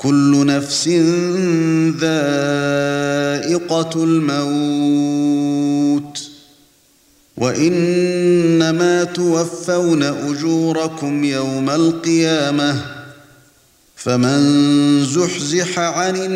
كُلُّ نَفْسٍ ذَائِقَةُ الْمَوْتِ وَإِنَّمَا تُوَفَّوْنَ أُجُورَكُمْ يَوْمَ الْقِيَامَةِ فَمَن زُحْزِحَ عَنِ